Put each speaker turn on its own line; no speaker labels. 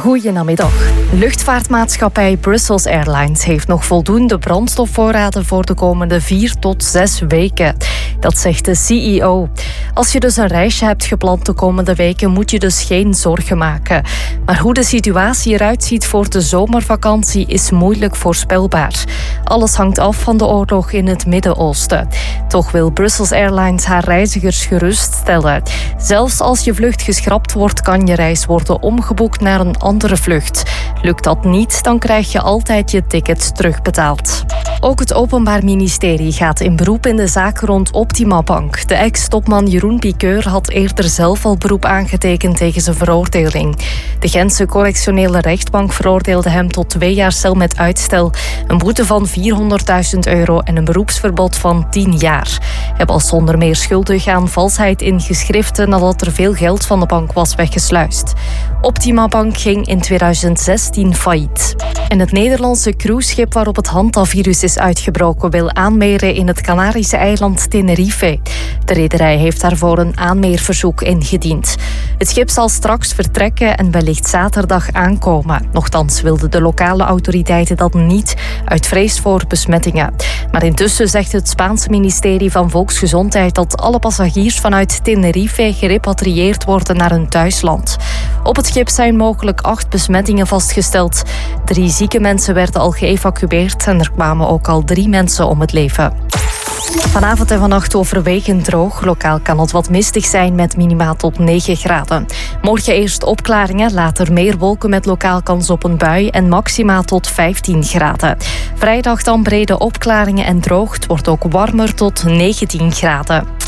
Goedenamiddag. Luchtvaartmaatschappij Brussels Airlines heeft nog voldoende brandstofvoorraden voor de komende 4 tot 6 weken. Dat zegt de CEO. Als je dus een reisje hebt gepland de komende weken, moet je dus geen zorgen maken. Maar hoe de situatie eruit ziet voor de zomervakantie is moeilijk voorspelbaar. Alles hangt af van de oorlog in het Midden-Oosten. Toch wil Brussels Airlines haar reizigers geruststellen. Zelfs als je vlucht geschrapt wordt, kan je reis worden omgeboekt naar een andere vlucht. Lukt dat niet, dan krijg je altijd je ticket terugbetaald. Ook het Openbaar Ministerie gaat in beroep in de zaak rond Optima Bank. De ex-topman Jeroen Piqueur had eerder zelf al beroep aangetekend tegen zijn veroordeling. De Gentse correctionele rechtbank veroordeelde hem tot 2 jaar cel met uitstel, een boete van €400.000 en een beroepsverbod van 10 jaar. Hij was zonder meer schuldig aan valsheid in geschriften nadat er veel geld van de bank was weggesluist. Optima Bank ging in 2016 failliet. En het Nederlandse cruiseschip waarop het Hantavirus is uitgebroken wil aanmeren in het Canarische eiland Tenerife. De rederij heeft daarvoor een aanmeerverzoek ingediend. Het schip zal straks vertrekken en wellicht zaterdag aankomen. Nochtans wilden de lokale autoriteiten dat niet, uit vrees voor besmettingen. Maar intussen zegt het Spaanse ministerie van Volksgezondheid dat alle passagiers vanuit Tenerife gerepatrieerd worden naar hun thuisland. Op het schip zijn mogelijk 8 besmettingen vastgesteld. 3 zieke mensen werden al geëvacueerd en er kwamen ook al 3 mensen om het leven. Vanavond en vannacht overwegend droog. Lokaal kan het wat mistig zijn met minima tot 9 graden. Morgen eerst opklaringen, later meer wolken met lokaal kans op een bui en maxima tot 15 graden. Vrijdag dan brede opklaringen en droog. Het wordt ook warmer tot 19 graden.